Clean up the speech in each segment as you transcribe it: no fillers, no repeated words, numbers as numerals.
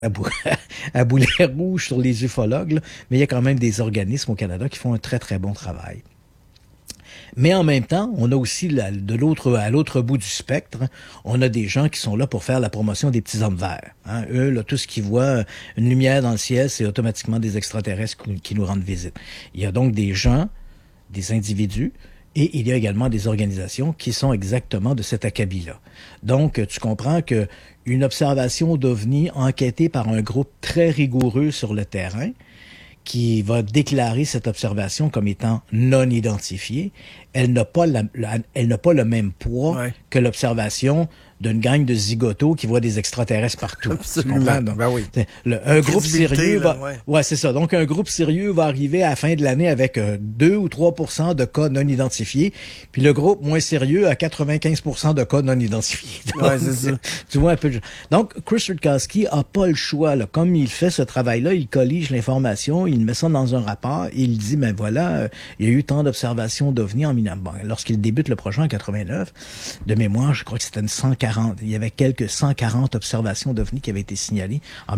à, bou- à boulet rouge sur les ufologues, là, mais il y a quand même des organismes au Canada qui font un très, très bon travail. Mais en même temps, on a aussi à l'autre bout du spectre, on a des gens qui sont là pour faire la promotion des petits hommes verts. Hein. Eux, là, tout ce qu'ils voient, une lumière dans le ciel, c'est automatiquement des extraterrestres qui nous rendent visite. Il y a donc des gens, des individus, et il y a également des organisations qui sont exactement de cet acabit-là. Donc, tu comprends que une observation d'OVNI enquêtée par un groupe très rigoureux sur le terrain, qui va déclarer cette observation comme étant non identifiée, elle n'a pas elle n'a pas le même poids Ouais. que l'observation d'une gang de zigotos qui voient des extraterrestres partout. Absolument. Donc, Ben oui. un groupe Crédibilité, sérieux là, va, ouais. ouais, c'est ça. Donc, un groupe sérieux va arriver à la fin de l'année avec 2 ou 3% de cas non identifiés, puis le groupe moins sérieux a 95% de cas non identifiés. Donc, Ouais, c'est ça. tu vois un peu. Donc, Chris Rutkowski a pas le choix, là. Comme il fait ce travail-là, il collige l'information, il met ça dans un rapport, et il dit, ben voilà, il y a eu tant d'observations d'OVNI bon, lorsqu'il débute le projet en 89, de mémoire, je crois que c'était une 140. Il y avait quelques 140 observations d'OVNI qui avaient été signalées en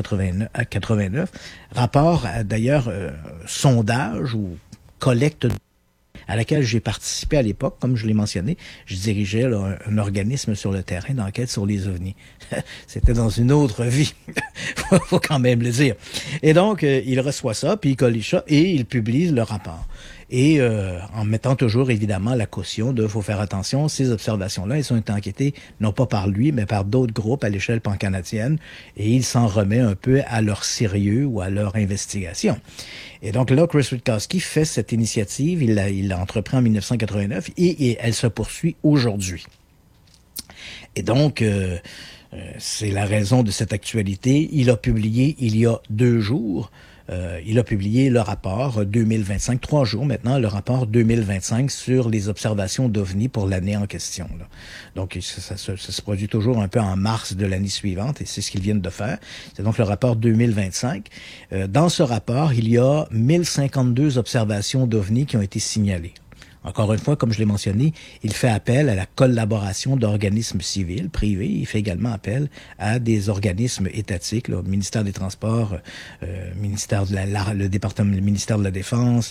1989. Rapport, d'ailleurs, sondage ou collecte à laquelle j'ai participé à l'époque, comme je l'ai mentionné. Je dirigeais là, un organisme sur le terrain d'enquête sur les ovnis. C'était dans une autre vie, faut quand même le dire. Et donc, il reçoit ça, puis il collige ça, et il publie le rapport. Et en mettant toujours, évidemment, la caution de « faut faire attention, ces observations-là, elles ont été enquêtées non pas par lui, mais par d'autres groupes à l'échelle pan-canadienne, et il s'en remet un peu à leur sérieux ou à leur investigation. » Et donc là, Chris Rutkowski fait cette initiative, il l'a entrepris en 1989, et elle se poursuit aujourd'hui. Et donc, c'est la raison de cette actualité. Il a publié, il y a 2 jours, il a publié le rapport 2025, 3 jours maintenant, le rapport 2025 sur les observations d'OVNI pour l'année en question. Là. Donc, ça se produit toujours un peu en mars de l'année suivante, et c'est ce qu'ils viennent de faire. C'est donc le rapport 2025. Dans ce rapport, il y a 1052 observations d'OVNI qui ont été signalées. Encore une fois, comme je l'ai mentionné, il fait appel à la collaboration d'organismes civils, privés. Il fait également appel à des organismes étatiques, le ministère des Transports, ministère de le département, le ministère de la Défense,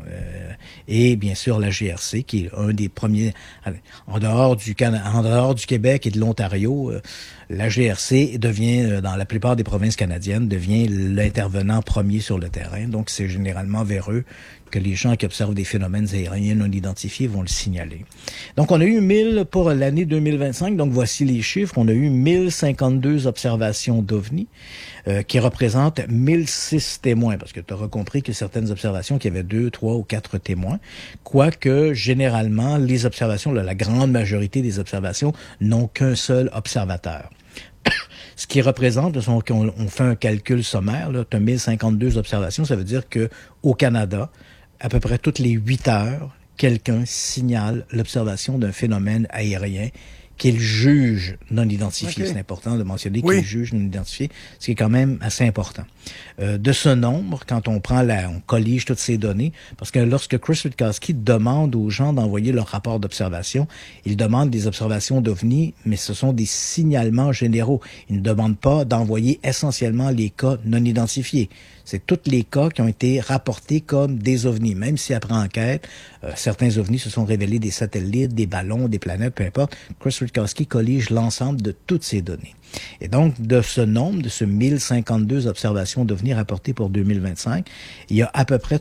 et bien sûr la GRC, qui est un des premiers en dehors du Québec et de l'Ontario. La GRC devient, dans la plupart des provinces canadiennes, devient l'intervenant premier sur le terrain. Donc, c'est généralement vers eux que les gens qui observent des phénomènes aériens non identifiés vont le signaler. Donc, on a eu 1000 pour l'année 2025. Donc, voici les chiffres. On a eu 1052 observations d'OVNI qui représentent 1006 témoins. Parce que tu auras compris que certaines observations, qu'il y avait 2, 3 ou 4 témoins. Quoique, généralement, les observations, la grande majorité des observations n'ont qu'un seul observateur. Ce qui représente, on fait un calcul sommaire, tu as 1052 observations, ça veut dire que au Canada, à peu près toutes les 8 heures, quelqu'un signale l'observation d'un phénomène aérien qu'il juge non identifié. Okay. C'est important de mentionner qu'il juge non identifié, ce qui est quand même assez important. De ce nombre, quand on collige toutes ces données, parce que lorsque Chris Rutkowski demande aux gens d'envoyer leur rapport d'observation, il demande des observations d'OVNI, mais ce sont des signalements généraux. Il ne demande pas d'envoyer essentiellement les cas non identifiés. C'est tous les cas qui ont été rapportés comme des ovnis. Même si après enquête, certains ovnis se sont révélés des satellites, des ballons, des planètes, peu importe, Chris Rutkowski collige l'ensemble de toutes ces données. Et donc, de ce nombre, de ce 1052 observations d'OVNI rapportées pour 2025, il y a à peu près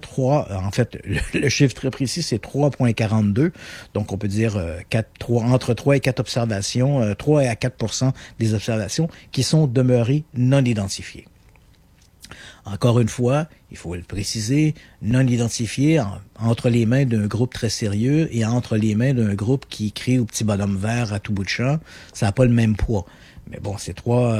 le chiffre très précis, c'est 3,42. Donc, on peut dire entre 3 et 4 observations, 3 à 4% des observations qui sont demeurées non identifiées. Encore une fois, il faut le préciser, non identifié entre les mains d'un groupe très sérieux et entre les mains d'un groupe qui crie au petit bonhomme vert à tout bout de champ, ça n'a pas le même poids. Mais bon, c'est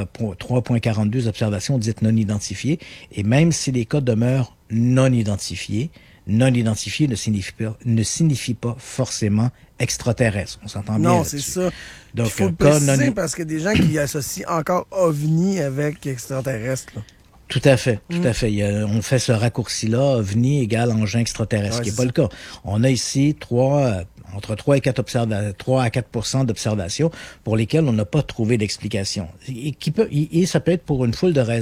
3,42 observations dites non identifiées. Et même si les cas demeurent non identifiés ne signifie pas forcément extraterrestre. On s'entend bien. Non, c'est ça. Donc, il faut le préciser parce qu'il y a des gens qui associent encore OVNI avec extraterrestre, là. Tout à fait, tout à fait. On fait ce raccourci-là, OVNI égale engin extraterrestre, Ouais, qui n'est c'est pas ça. le cas. On a ici entre 3 et 3 à 4% d'observations pour lesquelles on n'a pas trouvé d'explication. Et ça peut être pour une foule de raisons.